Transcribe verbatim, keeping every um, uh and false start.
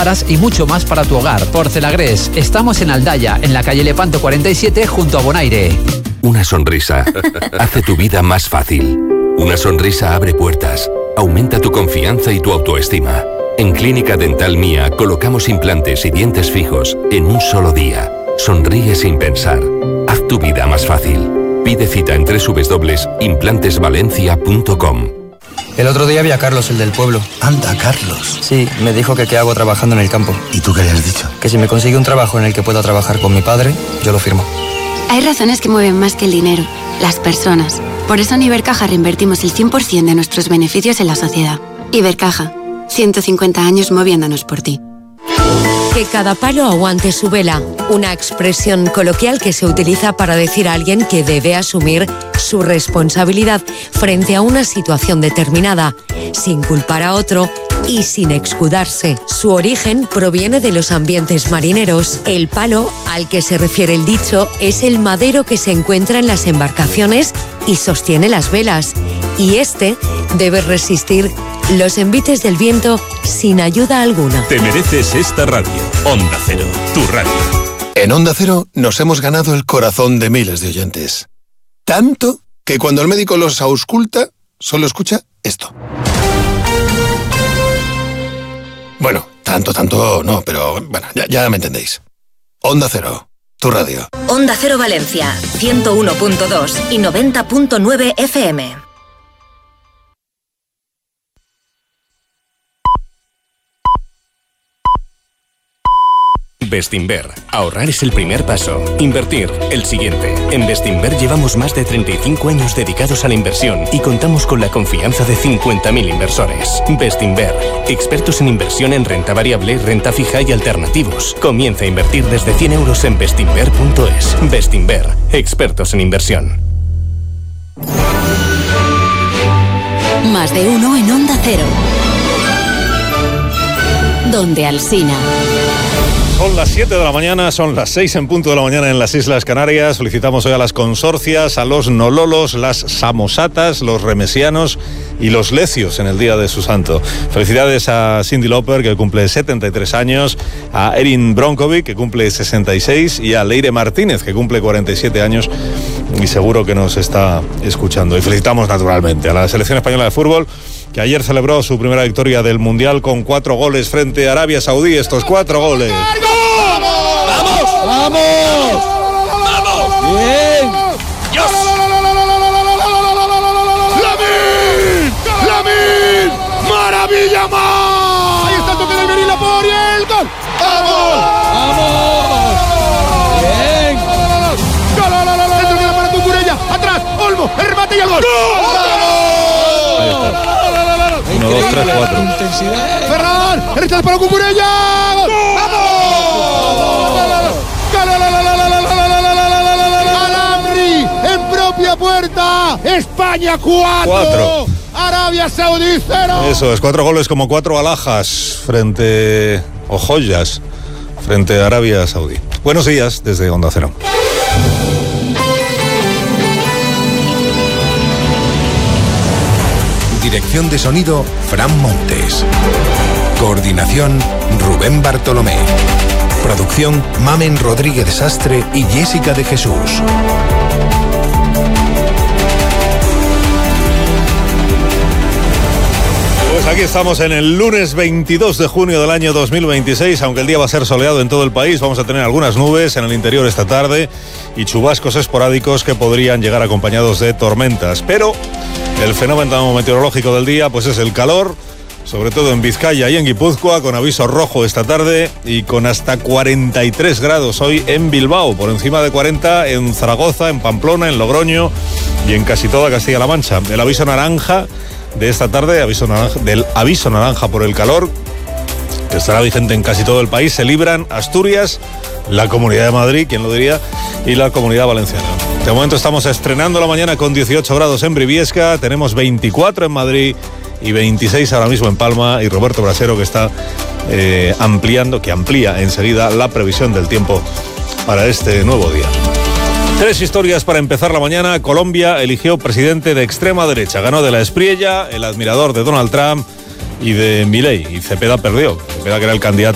y mucho más para tu hogar. Porcelagres. Estamos en Aldaya, en la calle Lepanto cuarenta y siete, junto a Bonaire. Una sonrisa hace tu vida más fácil. Una sonrisa abre puertas, aumenta tu confianza y tu autoestima. En Clínica Dental Mía colocamos implantes y dientes fijos en un solo día. Sonríe sin pensar. Haz tu vida más fácil. Pide cita en doble u doble u doble u punto implantes valencia punto com. El otro día vi a Carlos, el del pueblo. Anda, Carlos. Sí, me dijo que qué hago trabajando en el campo. ¿Y tú qué le has dicho? Que si me consigue un trabajo en el que pueda trabajar con mi padre, yo lo firmo. Hay razones que mueven más que el dinero, las personas. Por eso en Ibercaja reinvertimos el cien por ciento de nuestros beneficios en la sociedad. Ibercaja, ciento cincuenta años moviéndonos por ti. Que cada palo aguante su vela, una expresión coloquial que se utiliza para decir a alguien que debe asumir su responsabilidad frente a una situación determinada, sin culpar a otro y sin escudarse. Su origen proviene de los ambientes marineros. El palo al que se refiere el dicho es el madero que se encuentra en las embarcaciones y sostiene las velas, y este debe resistir los envites del viento sin ayuda alguna. Te mereces esta radio. Onda Cero, tu radio. En Onda Cero nos hemos ganado el corazón de miles de oyentes. Tanto que cuando el médico los ausculta, solo escucha esto. Bueno, tanto, tanto no, pero bueno, ya, ya me entendéis. Onda Cero, tu radio. Onda Cero Valencia, ciento uno punto dos y noventa punto nueve F M. Bestinver. Ahorrar es el primer paso. Invertir, el siguiente. En Bestinver llevamos más de treinta y cinco años dedicados a la inversión y contamos con la confianza de cincuenta mil inversores. Bestinver. Expertos en inversión en renta variable, renta fija y alternativos. Comienza a invertir desde cien euros en bestinver punto es. Bestinver. Expertos en inversión. Más de uno en Onda Cero. Donde Alsina. Son las siete de la mañana, son las seis en punto de la mañana en las Islas Canarias. Solicitamos hoy a las consorcias, a los nololos, las samosatas, los remesianos y los lecios en el día de su santo. Felicidades a Cyndi Lauper, que cumple setenta y tres años, a Erin Bronkovic, que cumple sesenta y seis, y a Leire Martínez, que cumple cuarenta y siete años y seguro que nos está escuchando. Y felicitamos naturalmente a la selección española de fútbol, que ayer celebró su primera victoria del Mundial con cuatro goles frente a Arabia Saudí. Estos cuatro goles. ¡Vamos! ¡Vamos! ¡Vamos! ¡Bien! ¡Dios! ¡Lamin! ¡Lamin! ¡Maravilla más! Ahí está el toque del Berín Laporte y el gol. ¡Vamos! ¡Vamos! ¡Bien! ¡Gol! ¡Centro que la para Cucurella! ¡Atrás! ¡Olmo! ¡El remate y el gol! uno, dos, tres, cuatro. ¡Ferran! ¡El rechazo para Cucurella! ¡Gol! Alamri en propia puerta. España cuatro. Cuatro. Arabia Saudí cero. Eso es, cuatro goles como cuatro alhajas frente, o joyas, frente a Arabia Saudí. Buenos días desde Onda Cero. Dirección de sonido, Fran Montes. Coordinación, Rubén Bartolomé. Producción, Mamen Rodríguez Sastre y Jessica de Jesús. Pues aquí estamos en el lunes veintidós de junio del año dos mil veintiséis, aunque el día va a ser soleado en todo el país, vamos a tener algunas nubes en el interior esta tarde y chubascos esporádicos que podrían llegar acompañados de tormentas, pero el fenómeno meteorológico del día pues es el calor, sobre todo en Vizcaya y en Guipúzcoa, con aviso rojo esta tarde y con hasta cuarenta y tres grados hoy en Bilbao, por encima de cuarenta en Zaragoza, en Pamplona, en Logroño y en casi toda Castilla-La Mancha. El aviso naranja de esta tarde, aviso naranja, del aviso naranja por el calor, que estará vigente en casi todo el país, se libran Asturias, la Comunidad de Madrid, quién lo diría, y la Comunidad Valenciana. De momento estamos estrenando la mañana con dieciocho grados en Briviesca, tenemos veinticuatro en Madrid y veintiséis ahora mismo en Palma, y Roberto Brasero que está eh, ampliando, que amplía enseguida la previsión del tiempo para este nuevo día. Tres historias para empezar la mañana. Colombia eligió presidente de extrema derecha. Ganó de la Espriella, el admirador de Donald Trump, y de Milei. Y Cepeda perdió. Cepeda, que era el candidato